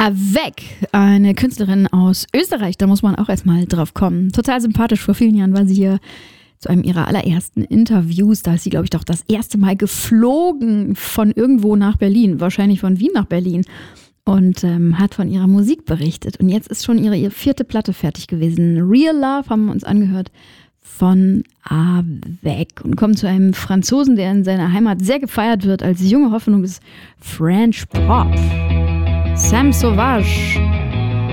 Avec, eine Künstlerin aus Österreich, da muss man auch erstmal drauf kommen. Total sympathisch, vor vielen Jahren war sie hier zu einem ihrer allerersten Interviews. Da ist sie, glaube ich, doch das erste Mal geflogen von irgendwo nach Berlin, wahrscheinlich von Wien nach Berlin und hat von ihrer Musik berichtet. Und jetzt ist schon ihre 4. Platte fertig gewesen. Real Love haben wir uns angehört von Avec und kommen zu einem Franzosen, der in seiner Heimat sehr gefeiert wird als junge Hoffnung des French Pop. Sam Sauvage.